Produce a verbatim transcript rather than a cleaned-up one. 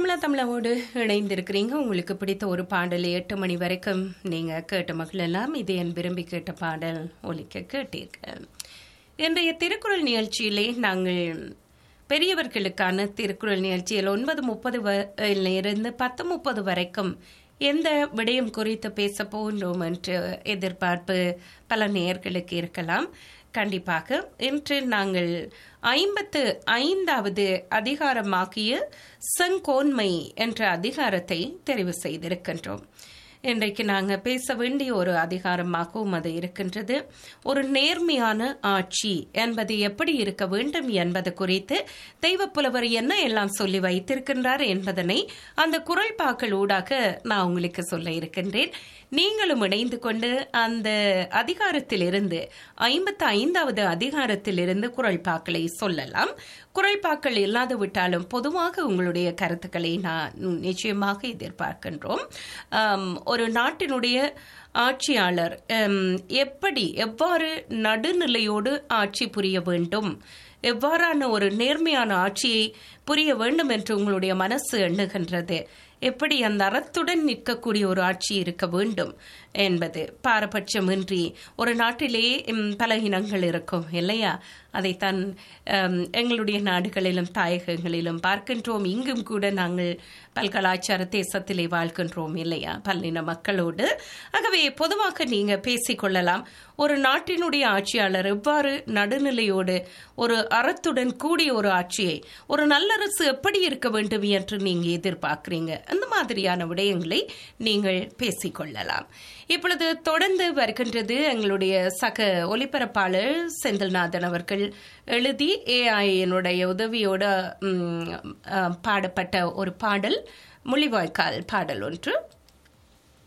தமிழா தமிழாவோடு இணைந்திருக்கிறீங்க. உங்களுக்கு பிடித்த ஒரு பாடல் எட்டு மணி வரைக்கும் நீங்க கேட்ட மகளெல்லாம் இது என் விரும்பி கேட்ட பாடல் ஒலிக்க கேட்டீர்கள். இன்றைய திருக்குறள் நிகழ்ச்சியிலே நாங்கள் பெரியவர்களுக்கான திருக்குறள் நிகழ்ச்சியில் ஒன்பது முப்பது இருந்து பத்து முப்பது வரைக்கும் எந்த விடயம் குறித்து பேச போன்றோம் என்று எதிர்பார்ப்பு பல நேயர்களுக்கு இருக்கலாம். கண்டிப்பாக இன்று நாங்கள் ஐம்பத்து ஐந்தாவது அதிகாரமாகிய செங்கோன்மை என்ற அதிகாரத்தை தெரிவு செய்திருக்கின்றோம். இன்றைக்கு நாங்கள் பேச வேண்டிய ஒரு அதிகாரமாகவும் அது இருக்கின்றது. ஒரு நேர்மையான ஆட்சி என்பது எப்படி இருக்க வேண்டும் என்பது குறித்து தெய்வப்புலவர் என்ன எல்லாம் சொல்லி வைத்திருக்கின்றார் என்பதனை அந்த குறள்பாக்கள் ஊடாக நான் உங்களுக்கு சொல்ல இருக்கின்றேன். நீங்களும் இணைந்து கொண்டு அந்த அதிகாரத்திலிருந்து ஐம்பத்தி ஐந்தாவது அதிகாரத்திலிருந்து குறள்பாக்களை சொல்லலாம். குறள்பாக்கள் இல்லாது விட்டாலும் பொதுவாக உங்களுடைய கருத்துக்களை நான் நிச்சயமாக எதிர்பார்க்கின்றோம். ஒரு நாட்டினுடைய ஆட்சியாளர் எப்படி எவ்வாறு நடுநிலையோடு ஆட்சி புரிய வேண்டும், எவ்வாறான ஒரு நேர்மையான ஆட்சியை புரிய வேண்டும் என்று உங்களுடைய மனசு எண்ணுகின்றது, எப்படி அந்த அறத்துடன் நிற்கக்கூடிய ஒரு ஆட்சி இருக்க வேண்டும் என்பது பாரபட்சமின்றி ஒரு நாட்டிலே பல இனங்கள் இருக்கும் இல்லையா? அதைத்தான் எங்களுடைய நாடுகளிலும் தாயகங்களிலும் பார்க்கின்றோம். இங்கும் கூட நாங்கள் பல்கலாச்சார தேசத்திலே வாழ்கின்றோம் இல்லையா, பல்லின மக்களோடு. ஆகவே பொதுவாக நீங்க பேசிக்கொள்ளலாம். ஒரு நாட்டினுடைய ஆட்சியாளர் எவ்வாறு நடுநிலையோடு ஒரு அறத்துடன் கூடிய ஒரு ஆட்சியை, ஒரு நல்லரசு எப்படி இருக்க வேண்டும் என்று நீங்க எதிர்பார்க்கிறீங்க, அந்த மாதிரியான விடயங்களை நீங்கள் பேசிக்கொள்ளலாம். இப்பொழுது தொடர்ந்து வருகின்றது எங்களுடைய சக ஒலிபரப்பாளர் செந்தில்நாதன் அவர்கள் எழுதி ஏஐனுடைய உதவியோடு பாடப்பட்ட ஒரு பாடல், முள்ளிவாய்க்கால் பாடல் ஒன்று.